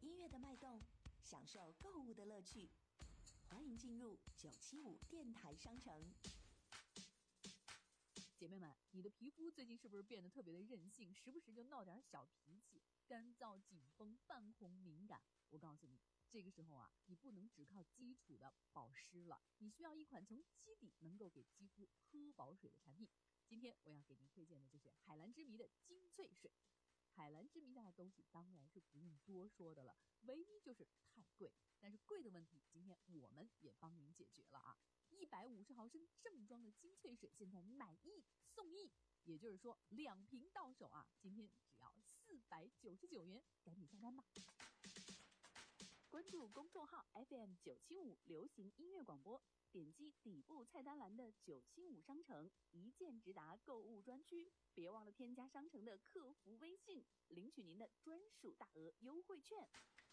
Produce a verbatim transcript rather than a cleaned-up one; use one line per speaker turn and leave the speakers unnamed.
音乐的脉动，享受购物的乐趣。欢迎进入九七五电台商城。
姐妹们，你的皮肤最近是不是变得特别的任性，时不时就闹点小脾气，干燥、紧绷、泛红、敏感？我告诉你，这个时候啊，你不能只靠基础的保湿了，你需要一款从基底能够给肌肤喝饱水的产品。今天我要给您推荐的就是海蓝之谜的精粹水。海蓝之谜家的东西当然是不用多说的了，唯一就是太贵。但是贵的问题，今天我们也帮您解决了啊！一百五十毫升正装的精粹水，现在买一送一，也就是说两瓶到手啊！今天只要四百九十九元，赶紧下单吧！关注公众号 F M 九七五流行音乐广播，点击底部菜单栏的九七五商城，一键直达购物专区。别忘了添加商城的客服微信，领取您的专属大额优惠券。